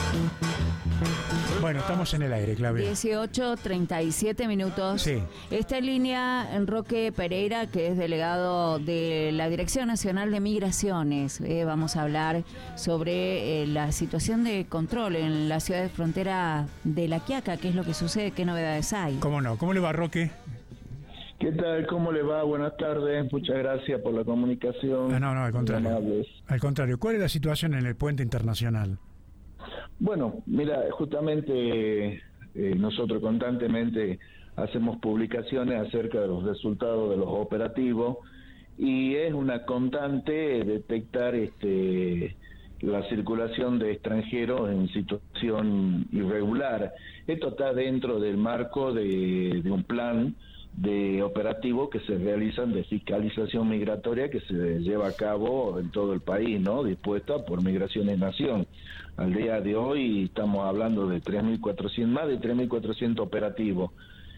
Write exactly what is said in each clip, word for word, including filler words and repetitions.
Bueno, estamos en el aire, Claudia. dieciocho treinta y siete minutos. Sí. Está en línea Roque Pereira, que es delegado de la Dirección Nacional de Migraciones. Eh, vamos a hablar sobre eh, la situación de control en la ciudad de frontera de La Quiaca, qué es lo que sucede, qué novedades hay. ¿Cómo no? ¿Cómo le va, Roque? ¿Qué tal? ¿Cómo le va? Buenas tardes. Muchas gracias por la comunicación. Ah, no, no, al contrario. Amables. Al contrario. ¿Cuál es la situación en el puente internacional? Bueno, mira, justamente eh, nosotros constantemente hacemos publicaciones acerca de los resultados de los operativos y es una constante detectar este la circulación de extranjeros en situación irregular. Esto está dentro del marco de, de un plan de operativos que se realizan de fiscalización migratoria que se lleva a cabo en todo el país, ¿no? Dispuesta por Migraciones Nación. Al día de hoy estamos hablando de tres mil cuatrocientos, más de tres mil cuatrocientos operativos.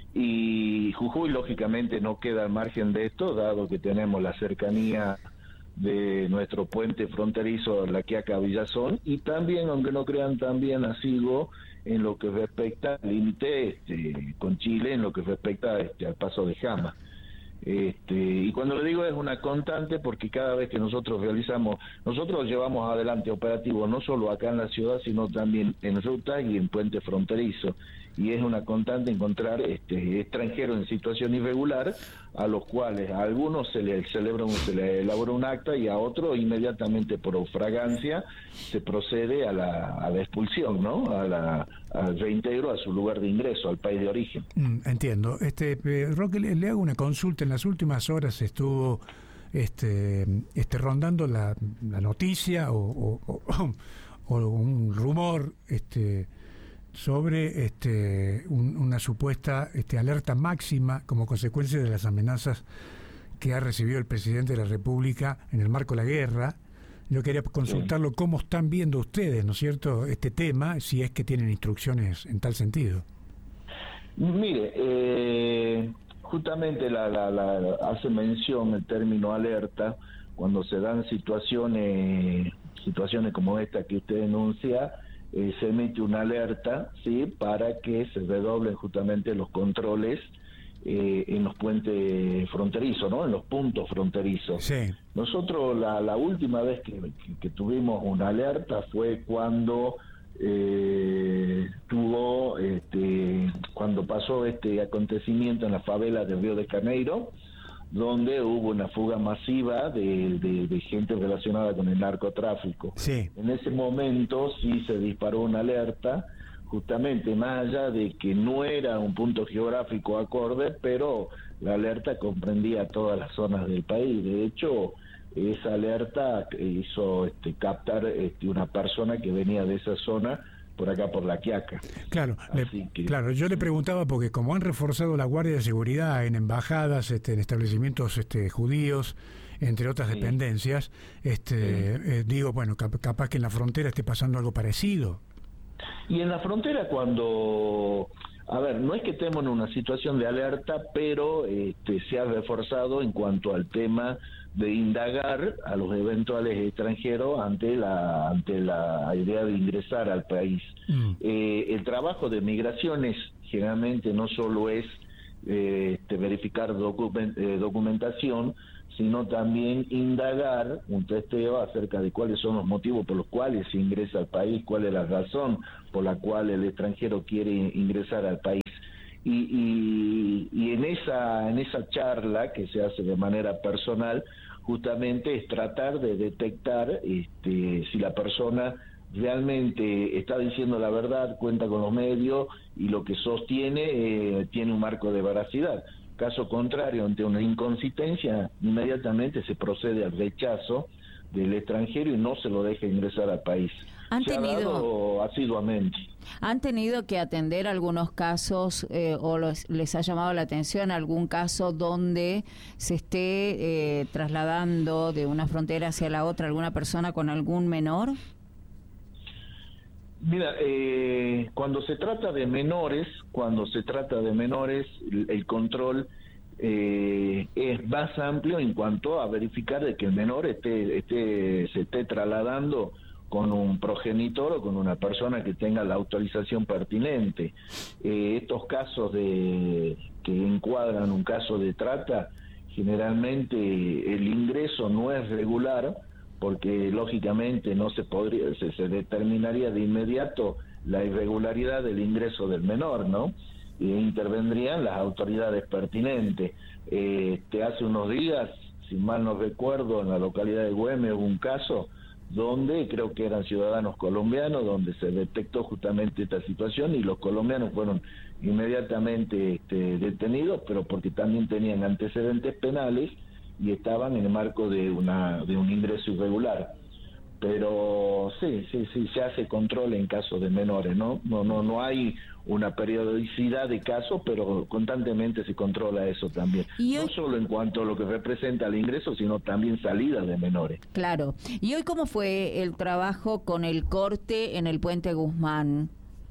Y Jujuy, lógicamente, no queda al margen de esto, dado que tenemos la cercanía de nuestro puente fronterizo La Quiaca Villazón, y también, aunque no crean, también asigo en lo que respecta al límite este, con Chile, en lo que respecta este, al paso de Jama. Este, y cuando le digo es una constante porque cada vez que nosotros realizamos, nosotros llevamos adelante operativos no solo acá en la ciudad, sino también en ruta y en puente fronterizo, y es una constante encontrar este, extranjeros en situación irregular, a los cuales a algunos se les celebra un, se les elabora un acta y a otros inmediatamente por fragancia se procede a la, a la expulsión, ¿no? A la, al reintegro a su lugar de ingreso, al país de origen. Mm, entiendo. Este, eh, Roque, le, le hago una consulta. En las últimas horas estuvo este, este rondando la, la noticia o, o, o, o un rumor este, sobre este, un, una supuesta este, alerta máxima como consecuencia de las amenazas que ha recibido el presidente de la República en el marco de la guerra. Yo quería consultarlo cómo están viendo ustedes, ¿no es cierto?, este tema, si es que tienen instrucciones en tal sentido. Mire, eh, justamente la, la, la hace mención el término alerta cuando se dan situaciones situaciones como esta que usted denuncia. Eh, se emite una alerta, sí, para que se redoblen justamente los controles eh, en los puentes fronterizos, ¿no? En los puntos fronterizos. Sí. Nosotros la, la última vez que, que, que tuvimos una alerta fue cuando eh, tuvo, este, cuando pasó este acontecimiento en la favela de Río de Janeiro, donde hubo una fuga masiva de, de, de gente relacionada con el narcotráfico. Sí. En ese momento sí se disparó una alerta, justamente más allá de que no era un punto geográfico acorde, pero la alerta comprendía todas las zonas del país. De hecho, esa alerta hizo este, captar este, una persona que venía de esa zona por acá por La Quiaca. Claro, le, que, claro, yo le preguntaba porque como han reforzado la guardia de seguridad en embajadas, este, en establecimientos este, judíos, entre otras sí. dependencias, este, sí. eh, digo, bueno, cap capaz que en la frontera esté pasando algo parecido. Y en la frontera cuando, a ver, no es que estemos en una situación de alerta, pero este, se ha reforzado en cuanto al tema de indagar a los eventuales extranjeros ante la ante la idea de ingresar al país. Mm. Eh, el trabajo de migraciones generalmente no solo es eh, este, verificar document, eh, documentación, sino también indagar un testeo acerca de cuáles son los motivos por los cuales se ingresa al país, cuál es la razón por la cual el extranjero quiere ingresar al país. Y, y, y en esa en esa charla que se hace de manera personal, justamente es tratar de detectar este, si la persona realmente está diciendo la verdad, cuenta con los medios y lo que sostiene eh, tiene un marco de veracidad. Caso contrario, ante una inconsistencia, inmediatamente se procede al rechazo del extranjero y no se lo deja ingresar al país. ¿Han se tenido, ha dado asiduamente. ¿Han tenido que atender algunos casos eh, o los, les ha llamado la atención algún caso donde se esté eh, trasladando de una frontera hacia la otra alguna persona con algún menor? Mira, eh, cuando se trata de menores, cuando se trata de menores, el, el control eh, es más amplio en cuanto a verificar de que el menor esté, esté, se esté trasladando con un progenitor o con una persona que tenga la autorización pertinente. Eh, estos casos de que encuadran un caso de trata, generalmente el ingreso no es regular, porque lógicamente no se podría, se, se determinaría de inmediato la irregularidad del ingreso del menor, ¿no? E intervendrían las autoridades pertinentes. Eh, te hace unos días, si mal no recuerdo, en la localidad de Güemes hubo un caso donde creo que eran ciudadanos colombianos, donde se detectó justamente esta situación y los colombianos fueron inmediatamente este, detenidos, pero porque también tenían antecedentes penales y estaban en el marco de una de un ingreso irregular. Pero sí, sí, sí, se hace control en casos de menores, ¿no? No, no, no hay una periodicidad de casos, pero constantemente se controla eso también. ¿Y hoy? No solo en cuanto a lo que representa el ingreso, sino también salidas de menores. Claro. ¿Y hoy cómo fue el trabajo con el corte en el Puente Guzmán?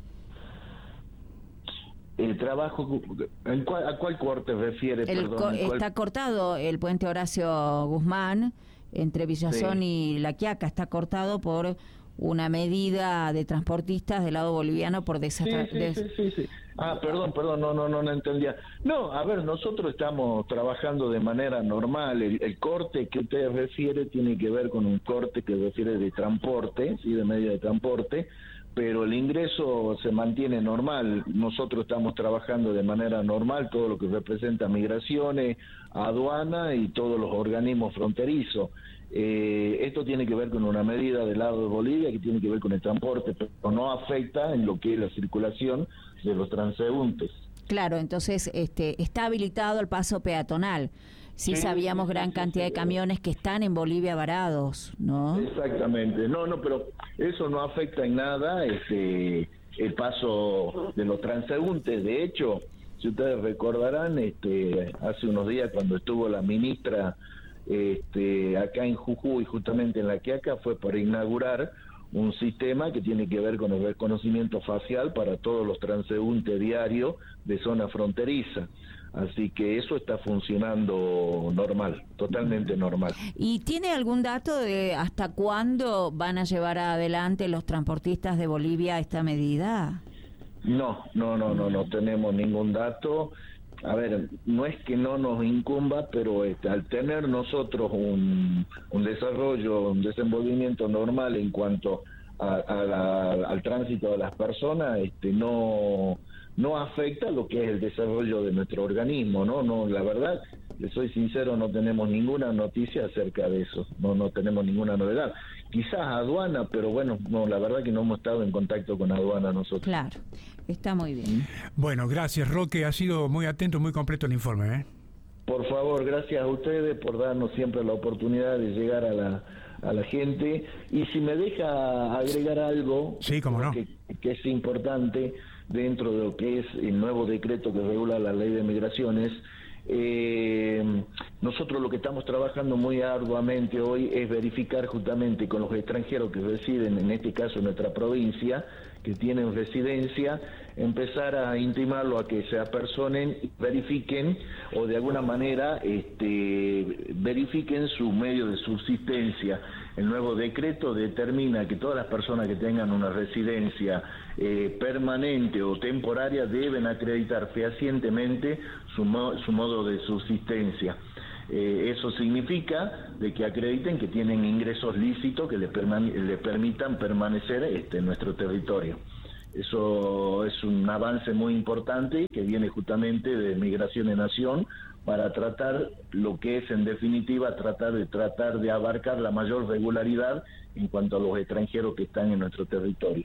El trabajo, ¿en cuál, ¿a cuál corte refiere? El perdón, co- ¿en cuál? Está cortado el Puente Horacio Guzmán entre Villazón Sí. y La Quiaca, está cortado por una medida de transportistas del lado boliviano por Sí, desastre. sí, sí, sí, sí. Ah, perdón, perdón, no, no, no, no entendía. No, a ver, nosotros estamos trabajando de manera normal. El, el corte que usted refiere tiene que ver con un corte que refiere de transporte, sí, de medio de transporte, pero el ingreso se mantiene normal. Nosotros estamos trabajando de manera normal todo lo que representa migraciones, aduana y todos los organismos fronterizos. Eh, esto tiene que ver con una medida del lado de Bolivia que tiene que ver con el transporte, pero no afecta en lo que es la circulación de los transeúntes. Claro, entonces este, está habilitado el paso peatonal. Sí, Sí, sabíamos sí, gran sí, cantidad sí, de sí. camiones que están en Bolivia varados, ¿no? Exactamente, no, no, pero eso no afecta en nada este el paso de los transeúntes. De hecho, si ustedes recordarán, este hace unos días cuando estuvo la ministra este acá en Jujuy, justamente en La Quiaca, fue para inaugurar un sistema que tiene que ver con el reconocimiento facial para todos los transeúntes diarios de zona fronteriza. Así que eso está funcionando normal, totalmente normal. ¿Y tiene algún dato de hasta cuándo van a llevar adelante los transportistas de Bolivia esta medida? No, no, no, no, no tenemos ningún dato. A ver, no es que no nos incumba, pero este, al tener nosotros un, un desarrollo, un desenvolvimiento normal en cuanto a, a la, al tránsito de las personas, este, no... no afecta lo que es el desarrollo de nuestro organismo, ¿no? No, la verdad, le soy sincero, no tenemos ninguna noticia acerca de eso, no no tenemos ninguna novedad. Quizás aduana, pero bueno, no, la verdad que no hemos estado en contacto con aduana nosotros. Claro, está muy bien. Bueno, gracias, Roque, ha sido muy atento, muy completo el informe, ¿eh? Por favor, gracias a ustedes por darnos siempre la oportunidad de llegar a la a la gente. Y si me deja agregar algo, Sí, cómo no. que, que es importante dentro de lo que es el nuevo decreto que regula la ley de migraciones, eh, nosotros lo que estamos trabajando muy arduamente hoy es verificar justamente con los extranjeros que residen, en este caso en nuestra provincia, que tienen residencia, empezar a intimarlo a que se apersonen, verifiquen o de alguna manera este, verifiquen su medio de subsistencia. El nuevo decreto determina que todas las personas que tengan una residencia eh, permanente o temporaria deben acreditar fehacientemente su, mo su modo de subsistencia. Eh, eso significa de que acrediten que tienen ingresos lícitos que les, les permitan permanecer este, en nuestro territorio. Eso es un avance muy importante que viene justamente de Migración en Nación para tratar lo que es en definitiva tratar de tratar de abarcar la mayor regularidad en cuanto a los extranjeros que están en nuestro territorio.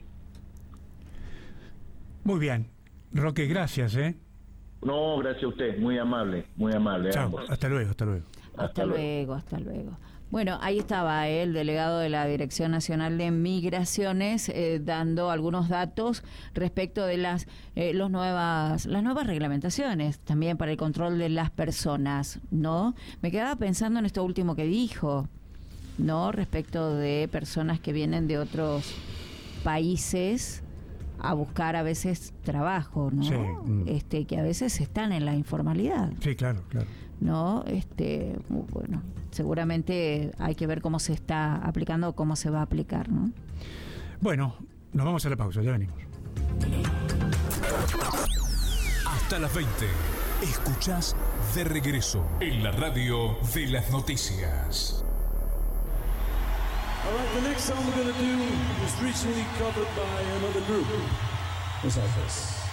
Muy bien, Roque, gracias, ¿eh? No, gracias a usted, muy amable, muy amable. Chao, ambos. hasta luego, hasta luego. Hasta, Hasta luego, luego. hasta luego. Bueno, ahí estaba eh, el delegado de la Dirección Nacional de Migraciones eh, dando algunos datos respecto de las eh, los nuevas las nuevas reglamentaciones también para el control de las personas, ¿no? Me quedaba pensando en esto último que dijo, ¿no? Respecto de personas que vienen de otros países a buscar a veces trabajo, ¿no? Sí. Este, que a veces están en la informalidad. Sí, claro, claro. ¿no? Este, bueno, seguramente hay que ver cómo se está aplicando, cómo se va a aplicar, ¿no? Bueno, nos vamos a la pausa, ya venimos. Hasta las veinte. Escuchás De Regreso en la radio de las noticias. All right, the next song we're going to do is recently covered by another group. It's like this.